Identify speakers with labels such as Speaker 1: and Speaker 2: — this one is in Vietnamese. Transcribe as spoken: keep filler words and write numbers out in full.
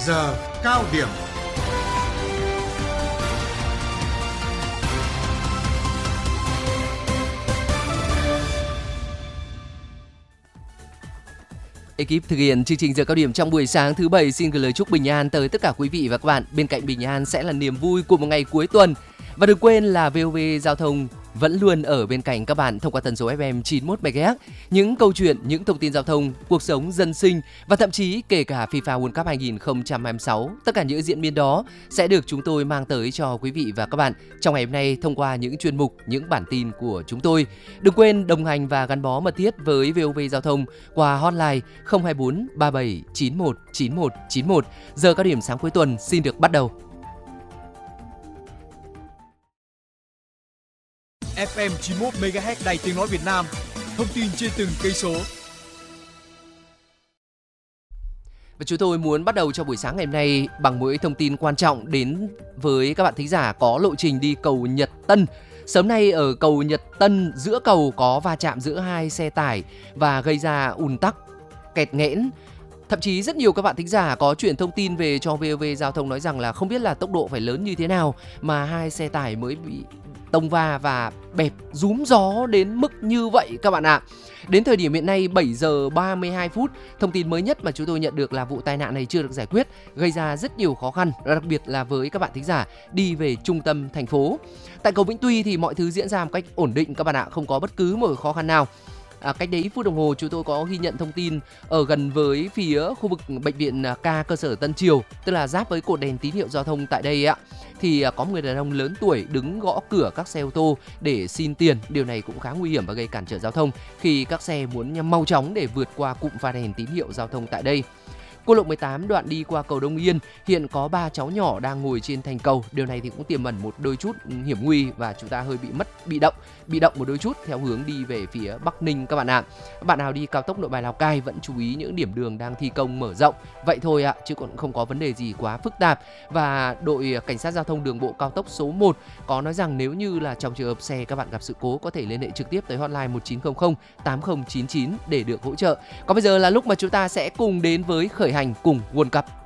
Speaker 1: giờ cao điểm.
Speaker 2: Ekip thực hiện chương trình giờ cao điểm trong buổi sáng thứ bảy xin gửi lời chúc bình an tới tất cả quý vị và các bạn. Bên cạnh bình an sẽ là niềm vui của một ngày cuối tuần. Và đừng quên là vê o vê Giao thông vẫn luôn ở bên cạnh các bạn thông qua tần số ép em chín mươi mốt mê ga héc. Những câu chuyện, những thông tin giao thông, cuộc sống dân sinh và thậm chí kể cả FIFA World Cup hai không hai sáu. Tất cả những diễn biến đó sẽ được chúng tôi mang tới cho quý vị và các bạn trong ngày hôm nay thông qua những chuyên mục, những bản tin của chúng tôi. Đừng quên đồng hành và gắn bó mật thiết với vê o vê Giao thông qua hotline không hai bốn ba bảy chín một chín một chín một. Giờ cao điểm sáng cuối tuần xin được bắt đầu.
Speaker 3: ép em chín mươi mốt mê ga héc Đài Tiếng nói Việt Nam. Thông tin trên từng cây số.
Speaker 2: Và chúng tôi muốn bắt đầu cho buổi sáng ngày hôm nay bằng một thông tin quan trọng đến với các bạn thính giả có lộ trình đi cầu Nhật Tân. Sớm nay ở cầu Nhật Tân, giữa cầu có va chạm giữa hai xe tải và gây ra ùn tắc, kẹt nghẽn. Thậm chí rất nhiều các bạn thính giả có chuyển thông tin về cho vê o vê Giao thông nói rằng là không biết là tốc độ phải lớn như thế nào mà hai xe tải mới bị tông va và bẹp rúm gió đến mức như vậy các bạn ạ. Đến thời điểm hiện nay bảy giờ ba mươi hai phút, thông tin mới nhất mà chúng tôi nhận được là vụ tai nạn này chưa được giải quyết, gây ra rất nhiều khó khăn, đặc biệt là với các bạn thính giả đi về trung tâm thành phố. Tại cầu Vĩnh Tuy thì mọi thứ diễn ra một cách ổn định các bạn ạ, không có bất cứ một khó khăn nào. À, cách đấy ít phút đồng hồ chúng tôi có ghi nhận thông tin ở gần với phía khu vực bệnh viện K cơ sở Tân Triều, tức là giáp với cột đèn tín hiệu giao thông tại đây ạ. Thì có một người đàn ông lớn tuổi đứng gõ cửa các xe ô tô để xin tiền. Điều này cũng khá nguy hiểm và gây cản trở giao thông khi các xe muốn mau chóng để vượt qua cụm pha đèn tín hiệu giao thông tại đây. Quốc lộ mười tám đoạn đi qua cầu Đông Yên hiện có ba cháu nhỏ đang ngồi trên thành cầu. Điều này thì cũng tiềm ẩn một đôi chút hiểm nguy và chúng ta hơi bị mất bị động, bị động một đôi chút theo hướng đi về phía Bắc Ninh các bạn ạ. Các bạn nào đi cao tốc Nội Bài Lào Cai vẫn chú ý những điểm đường đang thi công mở rộng. Vậy thôi ạ, chứ còn không có vấn đề gì quá phức tạp. Và đội cảnh sát giao thông đường bộ cao tốc số một có nói rằng nếu như là trong trường hợp xe các bạn gặp sự cố có thể liên hệ trực tiếp tới hotline một chín không không tám không chín chín để được hỗ trợ. Còn bây giờ là lúc mà chúng ta sẽ cùng đến với khởi hành cùng World Cup.